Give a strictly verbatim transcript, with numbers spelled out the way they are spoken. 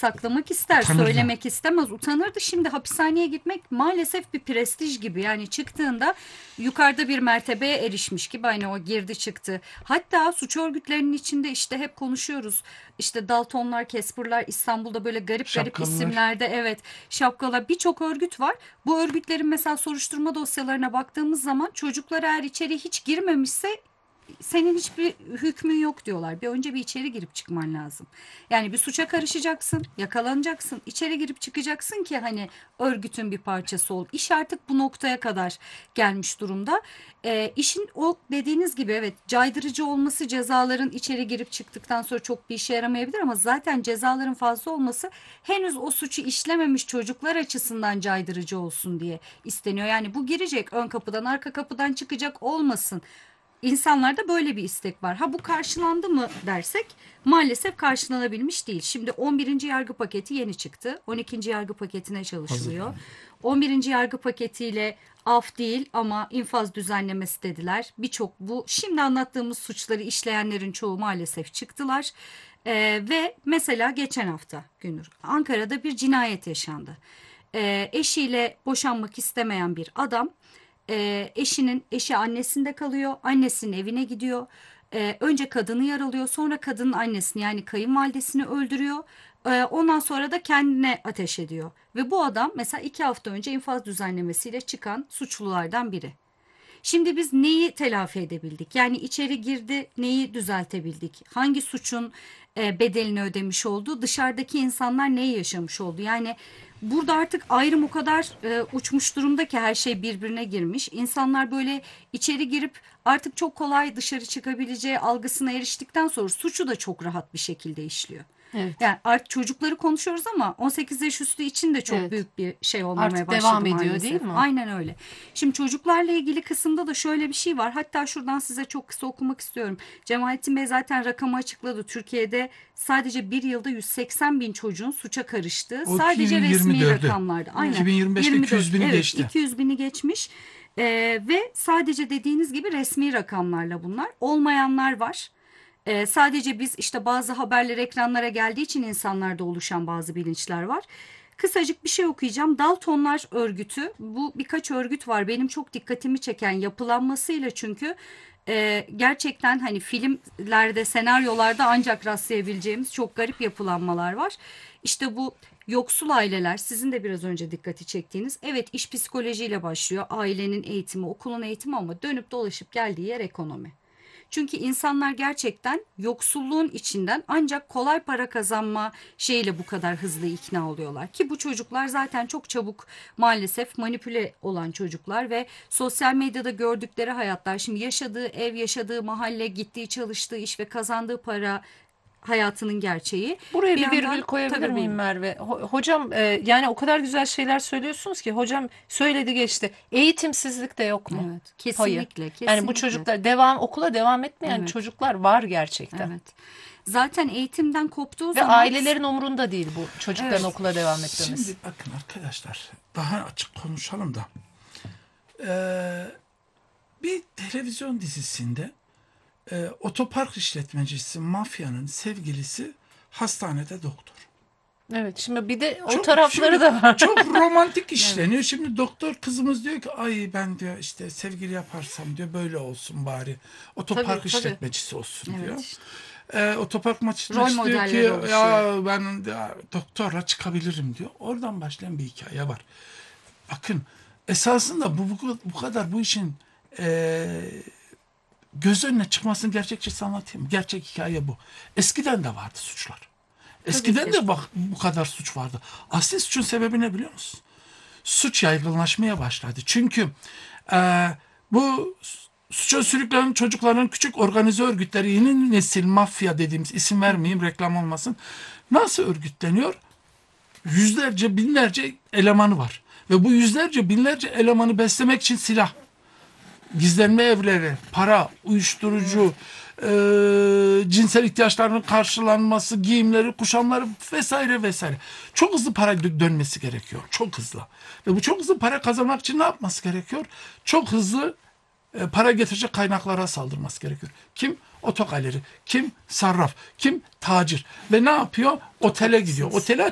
saklamak ister, Utanırdı. söylemek istemez, utanırdı. Şimdi hapishaneye gitmek maalesef bir prestij gibi. Yani çıktığında yukarıda bir mertebeye erişmiş gibi, hani o girdi çıktı. Hatta suç örgütlerinin içinde işte hep konuşuyoruz. İşte Daltonlar, Casper'lar, İstanbul'da böyle garip garip Şapkalılar. isimlerde, evet, şapkalar, birçok örgüt var. Bu örgütlerin mesela soruşturma dosyalarına baktığımız zaman çocuklar eğer içeri hiç girmemişse senin hiçbir hükmün yok diyorlar. Bir önce bir içeri girip çıkman lazım. Yani bir suça karışacaksın, yakalanacaksın, içeri girip çıkacaksın ki hani örgütün bir parçası ol. İş artık bu noktaya kadar gelmiş durumda. E, işin o dediğiniz gibi evet, caydırıcı olması, cezaların içeri girip çıktıktan sonra çok bir işe yaramayabilir ama zaten cezaların fazla olması henüz o suçu işlememiş çocuklar açısından caydırıcı olsun diye isteniyor. Yani bu girecek ön kapıdan, arka kapıdan çıkacak olmasın. İnsanlarda böyle bir istek var. Ha bu karşılandı mı dersek maalesef karşılanabilmiş değil. Şimdi on birinci yargı paketi yeni çıktı. on ikinci yargı paketine çalışılıyor. Hazır. on birinci yargı paketiyle af değil ama infaz düzenlemesi dediler. Birçok bu şimdi anlattığımız suçları işleyenlerin çoğu maalesef çıktılar. Ee, ve mesela geçen hafta Günür Ankara'da bir cinayet yaşandı. Ee, eşiyle boşanmak istemeyen bir adam e, eşinin eşi annesinde kalıyor. Annesinin evine gidiyor. E, önce kadını yaralıyor. Sonra kadının annesini yani kayınvalidesini öldürüyor. E, ondan sonra da kendine ateş ediyor. Ve bu adam mesela iki hafta önce infaz düzenlemesiyle çıkan suçlulardan biri. Şimdi biz neyi telafi edebildik? Yani içeri girdi, neyi düzeltebildik? Hangi suçun e, bedelini ödemiş oldu? Dışarıdaki insanlar neyi yaşamış oldu? Yani burada artık ayrım o kadar e, uçmuş durumda ki her şey birbirine girmiş. İnsanlar böyle içeri girip artık çok kolay dışarı çıkabileceği algısına eriştikten sonra suçu da çok rahat bir şekilde işliyor. Evet. Yani artık çocukları konuşuyoruz ama on sekiz yaş üstü için de çok Evet. büyük bir şey olmaya Artık başladı devam ediyor, maalesef. değil mi? Aynen öyle. Şimdi çocuklarla ilgili kısımda da şöyle bir şey var. Hatta şuradan size çok kısa okumak istiyorum. Cemalettin Bey zaten rakamı açıkladı. Türkiye'de sadece bir yılda yüz seksen bin çocuğun suça karıştığı O sadece resmi iki bin yirmi dörtte. rakamlarda. Aynen. iki bin yirmi beşte yirmi dört, iki yüz bini evet, geçti. iki yüz bini geçmiş. Ee, ve sadece dediğiniz gibi resmi rakamlarla bunlar. Olmayanlar var. Ee, sadece biz işte bazı haberler ekranlara geldiği için insanlarda oluşan bazı bilinçler var. Kısacık bir şey okuyacağım. Daltonlar örgütü, bu birkaç örgüt var. Benim çok dikkatimi çeken yapılanmasıyla, çünkü e, gerçekten hani filmlerde, senaryolarda ancak rastlayabileceğimiz çok garip yapılanmalar var. İşte bu yoksul aileler, sizin de biraz önce dikkati çektiğiniz, evet, iş psikolojiyle başlıyor. Ailenin eğitimi, okulun eğitimi ama dönüp dolaşıp geldiği yer ekonomi. Çünkü insanlar gerçekten yoksulluğun içinden ancak kolay para kazanma şeyle bu kadar hızlı ikna oluyorlar. Ki bu çocuklar zaten çok çabuk maalesef manipüle olan çocuklar ve sosyal medyada gördükleri hayatlar, şimdi yaşadığı ev, yaşadığı mahalle, gittiği çalıştığı iş ve kazandığı para hayatının gerçeği. Buraya bir, yandan- virgül koyabilir Tabii, miyim buyurun. Merve? Ho- hocam e, yani o kadar güzel şeyler söylüyorsunuz ki, hocam söyledi geçti. Eğitimsizlik de yok mu? Evet, Payı. kesinlikle, kesinlikle. Yani bu çocuklar devam okula devam etmeyen Evet. çocuklar var gerçekten. Evet. Zaten eğitimden koptuğu Ve zaman ailelerin umurunda değil bu çocukların Evet. okula devam etmemesi. Şimdi bakın arkadaşlar, daha açık konuşalım da. Ee, bir televizyon dizisinde e, otopark işletmecisi mafyanın sevgilisi hastanede doktor. Evet, şimdi bir de o Çok- tarafları şimdi da var. Çok romantik işleniyor. Şimdi doktor kızımız diyor ki ay ben diyor işte sevgili yaparsam diyor böyle olsun bari. Otopark Tabii, tabii. işletmecisi olsun Evet diyor. işte. Ee, otopark Rol işletmecisi diyor ki modelleri ya oluşuyor. ben ya, doktorla çıkabilirim diyor. Oradan başlayan bir hikaye var. Bakın esasında bu, bu, bu kadar bu işin e, göz önüne çıkmasının gerçekçisi anlatayım. Gerçek hikaye bu. Eskiden de vardı suçlar. Eskiden ki. de bak bu kadar suç vardı. Asli suçun sebebi ne biliyor musun? Suç yaygınlaşmaya başladı. Çünkü e, bu suça sürüklenen çocukların küçük organize örgütleri, yeni nesil mafya dediğimiz, isim vermeyeyim reklam olmasın, nasıl örgütleniyor? Yüzlerce, binlerce elemanı var. Ve bu yüzlerce, binlerce elemanı beslemek için silah, gizlenme evleri, para, uyuşturucu, e, cinsel ihtiyaçlarının karşılanması, giyimleri, kuşamları vesaire vesaire. Çok hızlı para dö- dönmesi gerekiyor. Çok hızlı. Ve bu çok hızlı para kazanmak için ne yapması gerekiyor? Çok hızlı e, para getirecek kaynaklara saldırması gerekiyor. Kim? Otogaleri. Kim? Sarraf. Kim? Tacir. Ve ne yapıyor? Otele gidiyor. Otele